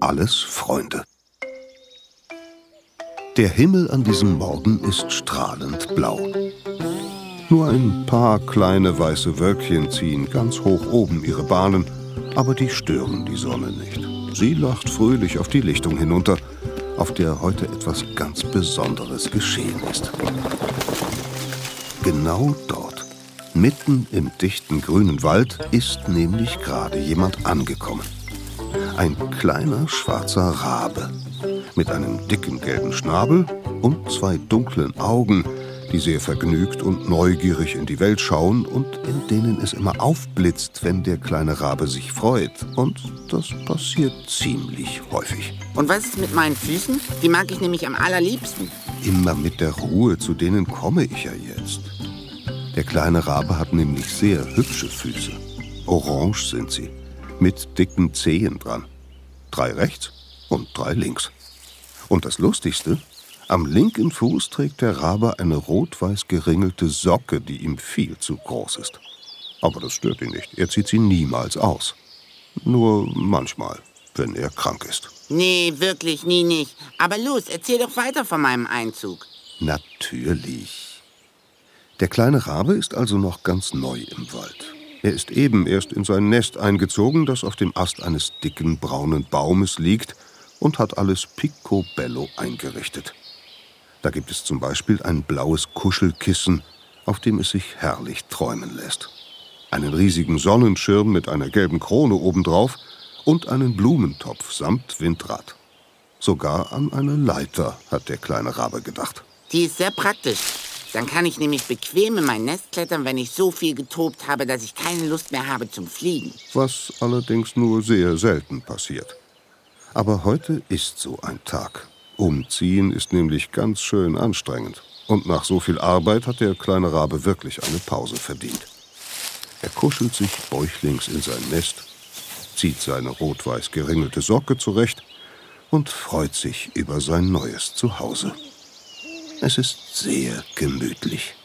alles Freunde. Der Himmel an diesem Morgen ist strahlend blau. Nur ein paar kleine weiße Wölkchen ziehen ganz hoch oben ihre Bahnen, aber die stören die Sonne nicht. Sie lacht fröhlich auf die Lichtung hinunter, auf der heute etwas ganz Besonderes geschehen ist. Genau dort, mitten im dichten grünen Wald, ist nämlich gerade jemand angekommen. Ein kleiner schwarzer Rabe mit einem dicken gelben Schnabel und 2 dunklen Augen, die sehr vergnügt und neugierig in die Welt schauen und in denen es immer aufblitzt, wenn der kleine Rabe sich freut. Und das passiert ziemlich häufig. Und was ist mit meinen Füßen? Die mag ich nämlich am allerliebsten. Immer mit der Ruhe, zu denen komme ich ja jetzt. Der kleine Rabe hat nämlich sehr hübsche Füße. Orange sind sie, mit dicken Zehen dran. 3 rechts und 3 links. Und das Lustigste: am linken Fuß trägt der Rabe eine rot-weiß geringelte Socke, die ihm viel zu groß ist. Aber das stört ihn nicht. Er zieht sie niemals aus. Nur manchmal, wenn er krank ist. Nee, wirklich, nie nicht. Aber los, erzähl doch weiter von meinem Einzug. Natürlich. Der kleine Rabe ist also noch ganz neu im Wald. Er ist eben erst in sein Nest eingezogen, das auf dem Ast eines dicken braunen Baumes liegt, und hat alles picobello eingerichtet. Da gibt es zum Beispiel ein blaues Kuschelkissen, auf dem es sich herrlich träumen lässt. Einen riesigen Sonnenschirm mit einer gelben Krone obendrauf und einen Blumentopf samt Windrad. Sogar an eine Leiter hat der kleine Rabe gedacht. Die ist sehr praktisch. Dann kann ich nämlich bequem in mein Nest klettern, wenn ich so viel getobt habe, dass ich keine Lust mehr habe zum Fliegen. Was allerdings nur sehr selten passiert. Aber heute ist so ein Tag. Umziehen ist nämlich ganz schön anstrengend. Und nach so viel Arbeit hat der kleine Rabe wirklich eine Pause verdient. Er kuschelt sich bäuchlings in sein Nest, zieht seine rot-weiß geringelte Socke zurecht und freut sich über sein neues Zuhause. Es ist sehr gemütlich.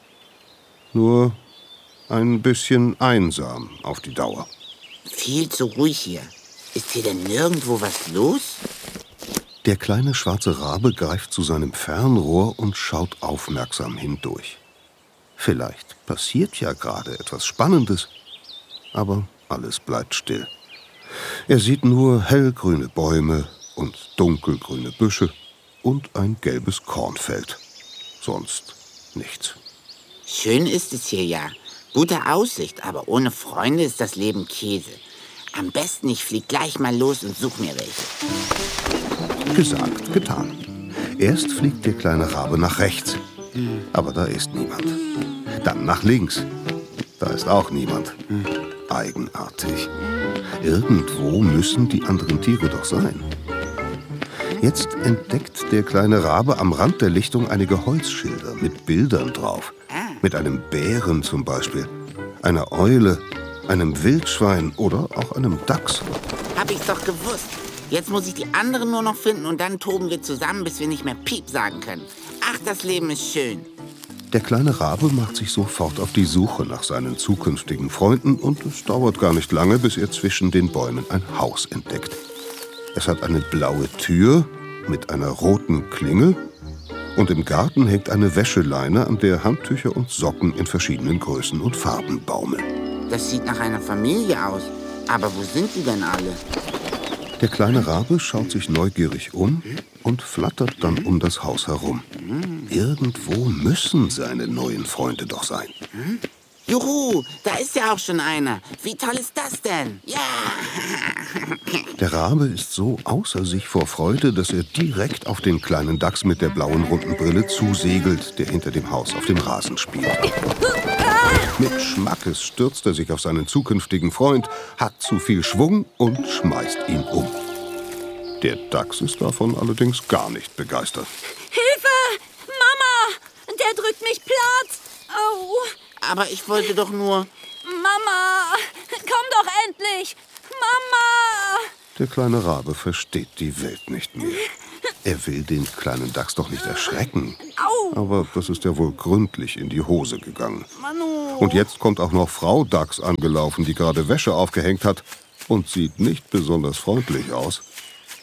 Nur ein bisschen einsam auf die Dauer. Viel zu ruhig hier. Ist hier denn nirgendwo was los? Der kleine schwarze Rabe greift zu seinem Fernrohr und schaut aufmerksam hindurch. Vielleicht passiert ja gerade etwas Spannendes, aber alles bleibt still. Er sieht nur hellgrüne Bäume und dunkelgrüne Büsche und ein gelbes Kornfeld. Sonst nichts. Schön ist es hier ja. Gute Aussicht, aber ohne Freunde ist das Leben Käse. Am besten, ich flieg gleich mal los und such mir welche. Gesagt, getan. Erst fliegt der kleine Rabe nach rechts, aber da ist niemand. Dann nach links, da ist auch niemand. Eigenartig. Irgendwo müssen die anderen Tiere doch sein. Jetzt entdeckt der kleine Rabe am Rand der Lichtung einige Holzschilder mit Bildern drauf. Mit einem Bären zum Beispiel, einer Eule, einem Wildschwein oder auch einem Dachs. Hab ich's doch gewusst. Jetzt muss ich die anderen nur noch finden und dann toben wir zusammen, bis wir nicht mehr Piep sagen können. Ach, das Leben ist schön. Der kleine Rabe macht sich sofort auf die Suche nach seinen zukünftigen Freunden und es dauert gar nicht lange, bis er zwischen den Bäumen ein Haus entdeckt. Es hat eine blaue Tür mit einer roten Klingel und im Garten hängt eine Wäscheleine, an der Handtücher und Socken in verschiedenen Größen und Farben baumeln. Das sieht nach einer Familie aus. Aber wo sind die denn alle? Der kleine Rabe schaut sich neugierig um und flattert dann um das Haus herum. Irgendwo müssen seine neuen Freunde doch sein. Juhu, da ist ja auch schon einer. Wie toll ist das denn? Ja! Der Rabe ist so außer sich vor Freude, dass er direkt auf den kleinen Dachs mit der blauen runden Brille zusegelt, der hinter dem Haus auf dem Rasen spielt. Mit Schmackes stürzt er sich auf seinen zukünftigen Freund, hat zu viel Schwung und schmeißt ihn um. Der Dachs ist davon allerdings gar nicht begeistert. Hilfe! Mama! Der drückt mich platt! Au! Aber ich wollte doch nur... Mama! Komm doch endlich! Mama! Der kleine Rabe versteht die Welt nicht mehr. Er will den kleinen Dachs doch nicht erschrecken. Au! Aber das ist ja wohl gründlich in die Hose gegangen. Manu! Und jetzt kommt auch noch Frau Dachs angelaufen, die gerade Wäsche aufgehängt hat und sieht nicht besonders freundlich aus.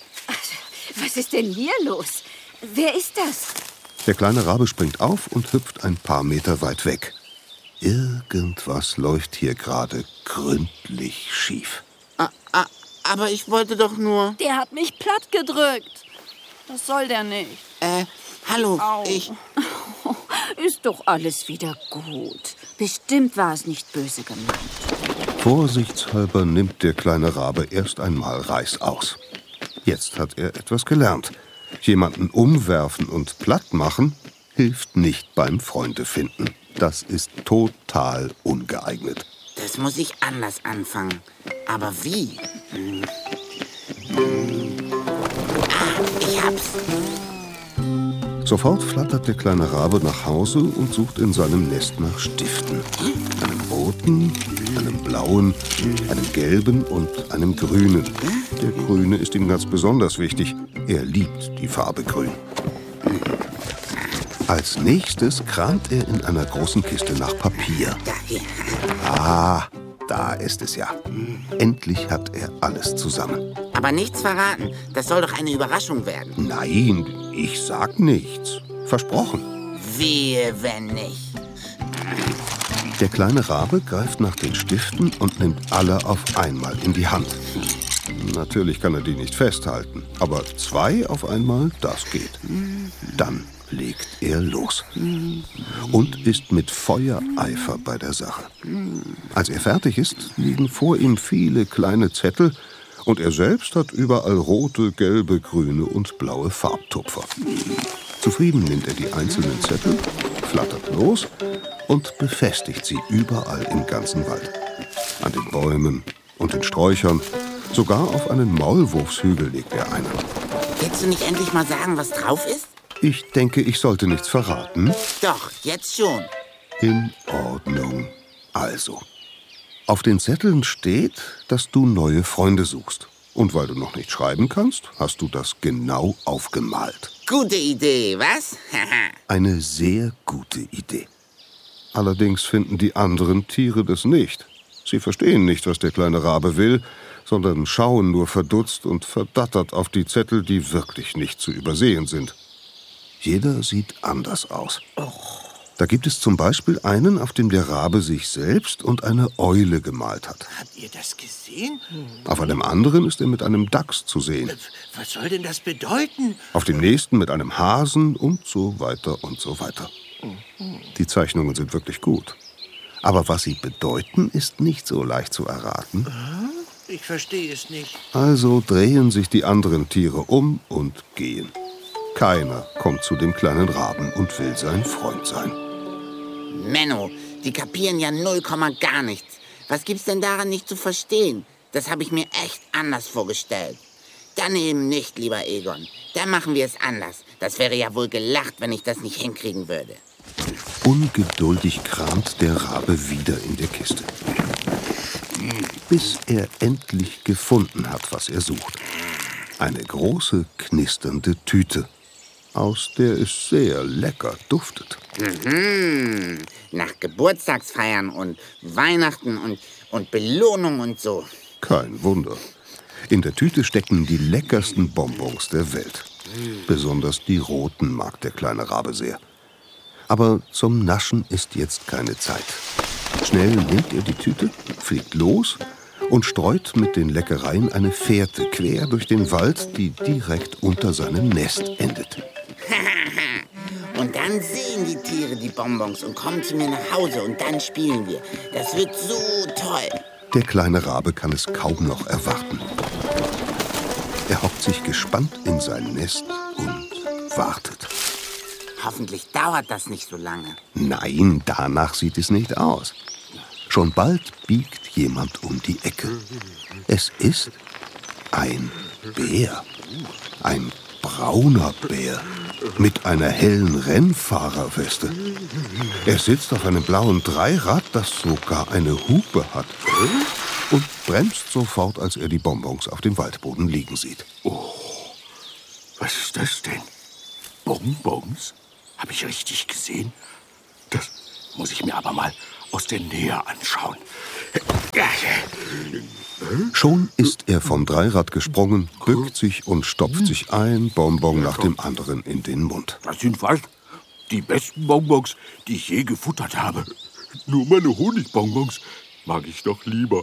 Was ist denn hier los? Wer ist das? Der kleine Rabe springt auf und hüpft ein paar Meter weit weg. Irgendwas läuft hier gerade gründlich schief. Aber ich wollte doch nur... Der hat mich platt gedrückt. Das soll der nicht. Hallo, Au. Ist doch alles wieder gut. Bestimmt war es nicht böse gemeint. Vorsichtshalber nimmt der kleine Rabe erst einmal Reißaus. Jetzt hat er etwas gelernt. Jemanden umwerfen und platt machen hilft nicht beim Freundefinden. Das ist total ungeeignet. Das muss ich anders anfangen. Aber wie? Ich hab's. Sofort flattert der kleine Rabe nach Hause und sucht in seinem Nest nach Stiften. Einem roten, einem blauen, einem gelben und einem grünen. Der grüne ist ihm ganz besonders wichtig. Er liebt die Farbe grün. Als nächstes kramt er in einer großen Kiste nach Papier. Da ist es ja. Endlich hat er alles zusammen. Aber nichts verraten. Das soll doch eine Überraschung werden. Nein, ich sag nichts. Versprochen. Wehe, wenn nicht. Der kleine Rabe greift nach den Stiften und nimmt alle auf einmal in die Hand. Natürlich kann er die nicht festhalten, aber 2 auf einmal, das geht. Dann legt er los und ist mit Feuereifer bei der Sache. Als er fertig ist, liegen vor ihm viele kleine Zettel und er selbst hat überall rote, gelbe, grüne und blaue Farbtupfer. Zufrieden nimmt er die einzelnen Zettel, flattert los und befestigt sie überall im ganzen Wald. An den Bäumen und den Sträuchern, sogar auf einen Maulwurfshügel legt er einen. Willst du nicht endlich mal sagen, was drauf ist? Ich denke, ich sollte nichts verraten. Doch, jetzt schon. In Ordnung. Also, auf den Zetteln steht, dass du neue Freunde suchst. Und weil du noch nicht schreiben kannst, hast du das genau aufgemalt. Gute Idee, was? Eine sehr gute Idee. Allerdings finden die anderen Tiere das nicht. Sie verstehen nicht, was der kleine Rabe will, sondern schauen nur verdutzt und verdattert auf die Zettel, die wirklich nicht zu übersehen sind. Jeder sieht anders aus. Da gibt es zum Beispiel einen, auf dem der Rabe sich selbst und eine Eule gemalt hat. Habt ihr das gesehen? Auf einem anderen ist er mit einem Dachs zu sehen. Was soll denn das bedeuten? Auf dem nächsten mit einem Hasen und so weiter und so weiter. Die Zeichnungen sind wirklich gut. Aber was sie bedeuten, ist nicht so leicht zu erraten. Ich verstehe es nicht. Also drehen sich die anderen Tiere um und gehen. Keiner kommt zu dem kleinen Raben und will sein Freund sein. Menno, die kapieren ja 0, gar nichts. Was gibt's denn daran nicht zu verstehen? Das habe ich mir echt anders vorgestellt. Dann eben nicht, lieber Egon. Dann machen wir es anders. Das wäre ja wohl gelacht, wenn ich das nicht hinkriegen würde. Ungeduldig kramt der Rabe wieder in der Kiste. Bis er endlich gefunden hat, was er sucht. Eine große, knisternde Tüte, aus der es sehr lecker duftet. Nach Geburtstagsfeiern und Weihnachten und Belohnung und so. Kein Wunder. In der Tüte stecken die leckersten Bonbons der Welt. Besonders die roten mag der kleine Rabe sehr. Aber zum Naschen ist jetzt keine Zeit. Schnell nimmt er die Tüte, fliegt los und streut mit den Leckereien eine Fährte quer durch den Wald, die direkt unter seinem Nest endet. Und dann sehen die Tiere die Bonbons und kommen zu mir nach Hause und dann spielen wir. Das wird so toll. Der kleine Rabe kann es kaum noch erwarten. Er hockt sich gespannt in sein Nest und wartet. Hoffentlich dauert das nicht so lange. Nein, danach sieht es nicht aus. Schon bald biegt jemand um die Ecke. Es ist ein Bär. Ein brauner Bär mit einer hellen Rennfahrerweste. Er sitzt auf einem blauen Dreirad, das sogar eine Hupe hat. Und bremst sofort, als er die Bonbons auf dem Waldboden liegen sieht. Oh, was ist das denn? Bonbons? Habe ich richtig gesehen? Das muss ich mir aber mal aus der Nähe anschauen. Schon ist er vom Dreirad gesprungen, bückt sich und stopft sich ein Bonbon nach dem anderen in den Mund. Das sind fast die besten Bonbons, die ich je gefuttert habe. Nur meine Honigbonbons mag ich doch lieber.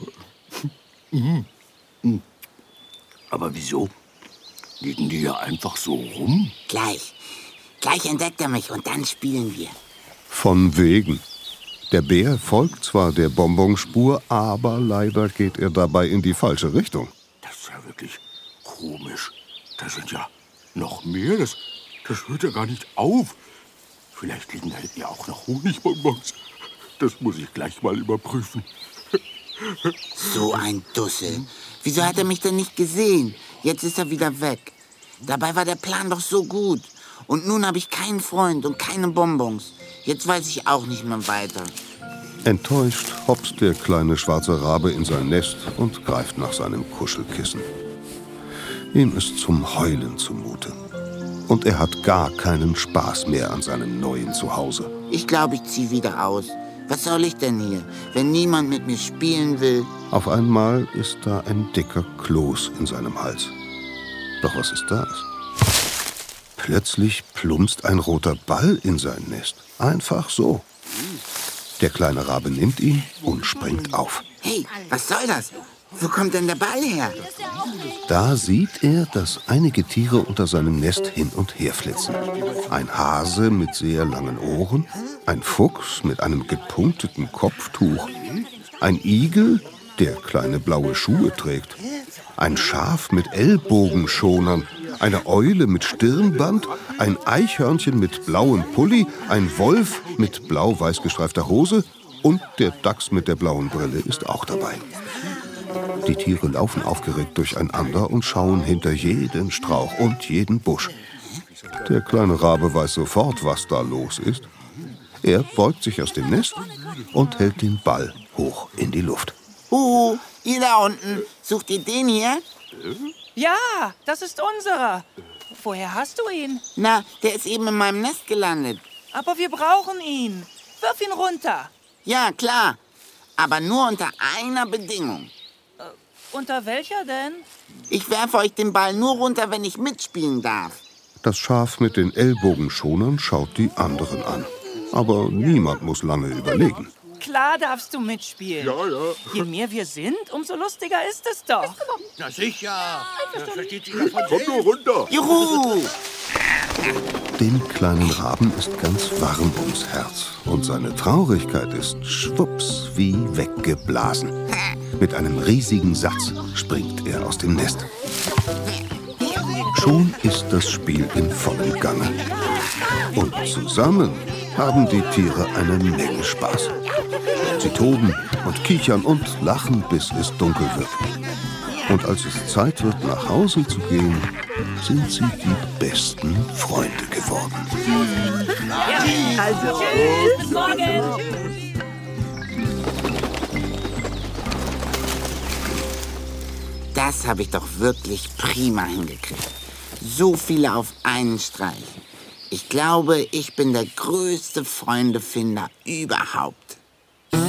Aber wieso liegen die ja einfach so rum? Gleich entdeckt er mich und dann spielen wir. Von wegen. Der Bär folgt zwar der Bonbonspur, aber leider geht er dabei in die falsche Richtung. Das ist ja wirklich komisch. Da sind ja noch mehr. Das hört ja gar nicht auf. Vielleicht liegen da ja auch noch Honigbonbons. Das muss ich gleich mal überprüfen. So ein Dussel. Wieso hat er mich denn nicht gesehen? Jetzt ist er wieder weg. Dabei war der Plan doch so gut. Und nun habe ich keinen Freund und keine Bonbons. Jetzt weiß ich auch nicht mehr weiter. Enttäuscht hopst der kleine schwarze Rabe in sein Nest und greift nach seinem Kuschelkissen. Ihm ist zum Heulen zumute. Und er hat gar keinen Spaß mehr an seinem neuen Zuhause. Ich glaube, ich ziehe wieder aus. Was soll ich denn hier, wenn niemand mit mir spielen will? Auf einmal ist da ein dicker Kloß in seinem Hals. Doch was ist das? Plötzlich plumpst ein roter Ball in sein Nest. Einfach so. Der kleine Rabe nimmt ihn und springt auf. Hey, was soll das? Wo kommt denn der Ball her? Da sieht er, dass einige Tiere unter seinem Nest hin und her flitzen. Ein Hase mit sehr langen Ohren, ein Fuchs mit einem gepunkteten Kopftuch, ein Igel, der kleine blaue Schuhe trägt, ein Schaf mit Ellbogenschonern, eine Eule mit Stirnband, ein Eichhörnchen mit blauem Pulli, ein Wolf mit blau-weiß gestreifter Hose und der Dachs mit der blauen Brille ist auch dabei. Die Tiere laufen aufgeregt durcheinander und schauen hinter jeden Strauch und jeden Busch. Der kleine Rabe weiß sofort, was da los ist. Er beugt sich aus dem Nest und hält den Ball hoch in die Luft. Ihr da unten, sucht ihr den hier? Ja, das ist unserer. Woher hast du ihn? Na, der ist eben in meinem Nest gelandet. Aber wir brauchen ihn. Wirf ihn runter. Ja, klar. Aber nur unter einer Bedingung. Unter welcher denn? Ich werfe euch den Ball nur runter, wenn ich mitspielen darf. Das Schaf mit den Ellbogenschonern schaut die anderen an. Aber niemand muss lange überlegen. Klar darfst du mitspielen. Ja. Je mehr wir sind, umso lustiger ist es doch. Na sicher. Das versteht sich ja von Komm nur runter. Juhu! Dem kleinen Raben ist ganz warm ums Herz. Und seine Traurigkeit ist schwupps wie weggeblasen. Mit einem riesigen Satz springt er aus dem Nest. Schon ist das Spiel in vollem Gange. Und zusammen haben die Tiere eine Menge Spaß. Sie toben und kichern und lachen, bis es dunkel wird. Und als es Zeit wird, nach Hause zu gehen, sind sie die besten Freunde geworden. Also, tschüss, bis morgen. Das habe ich doch wirklich prima hingekriegt. So viele auf einen Streich. Ich glaube, ich bin der größte Freundefinder überhaupt.